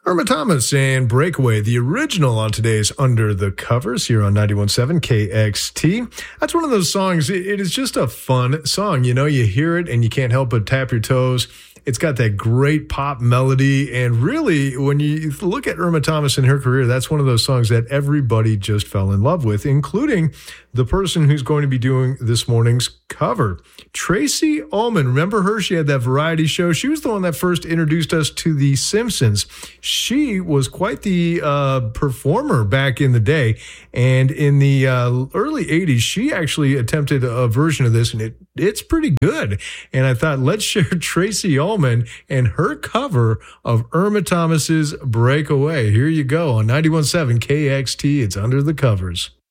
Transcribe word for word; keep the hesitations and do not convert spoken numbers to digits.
Irma Thomas and Breakaway, the original on today's Under the Covers here on ninety-one point seven K X T. That's one of those songs, it, it is just a fun song. You know, you hear it and you can't help but tap your toes. It's got that great pop melody. And really, when you look at Irma Thomas and her career, that's one of those songs that everybody just fell in love with, including the person who's going to be doing this morning's cover. Tracey Ullman, remember her? She had that variety show. She was the one that first introduced us to The Simpsons. She was quite the uh, performer back in the day. And in the uh, early eighties, she actually attempted a version of this, and it it's pretty good. And I thought, let's share Tracey Ullman and her cover of Irma Thomas's Breakaway. Here you go on ninety-one point seven K X T. It's Under the Covers.